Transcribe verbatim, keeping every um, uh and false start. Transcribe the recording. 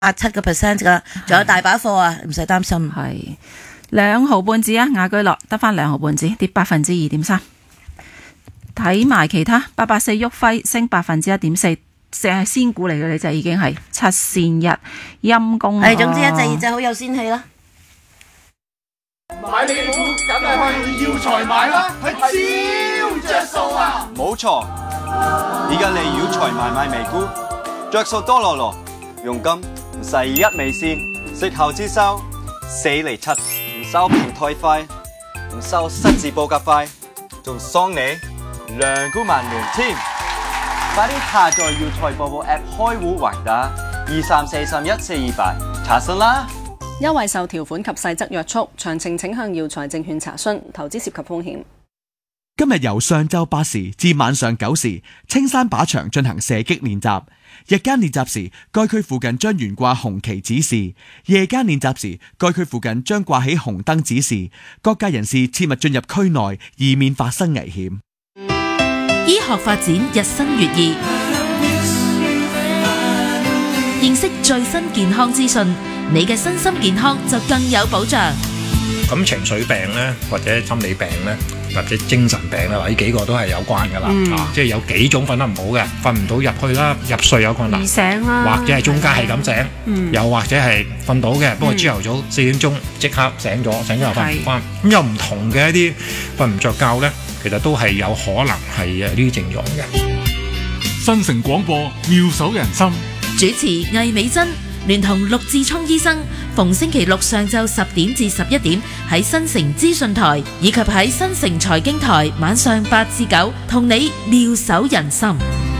八七個 percent 噶，仲有大把貨啊，唔使擔心。 係兩毫半子啊，雅居樂得翻兩毫半子，跌百分之二點三。睇埋其他，八八四旭輝升百分之一點四，淨係仙股嚟嘅，你就已經係七線一陰公。 係，總之一隻二隻好有仙氣啦。 買你股梗係去耀才買啦，係超着數啊！ 冇錯，而家你耀才買買美股，着數多羅羅，佣金唔使一美仙，息後之收四厘七，唔收平台費，唔收失字報價費，仲送你兩股萬年添！快啲下載耀才播報 app 開戶還打二三四三一四二八查詢啦！ 優惠受條款及細則約束，詳情請向耀才證券查詢。投資涉及風險。 今日由上晝八時至晚上九時，青山靶場進行射擊練習。日間練習時，該區附近將懸掛紅旗指示；夜間練習時，該區附近將掛起紅燈指示。各界人士切勿進入區內，以免發生危險。 醫學發展日新月異，認識最新健康資訊，你嘅身心健康就更有保障。 咁情緒病咧，或者心理病咧，或者精神病咧，呢幾個都係有關噶啦、嗯啊，即係有幾種瞓得唔好嘅，瞓唔到入去啦，入睡有困難， 醒啦， 或者係中間係咁醒，嗯、又或者係瞓到嘅，不過朝頭早四點鐘即刻醒咗，醒咗又瞓唔翻，咁有唔同嘅一啲瞓唔着覺咧，其實都係有可能係誒呢啲症狀嘅。 新城廣播妙手仁心， 主持魏美珍聯同陸志聰醫生，逢星期六上晝十點至十一點喺新城資訊台，以及喺新城財經台晚上八至九，同你妙手仁心。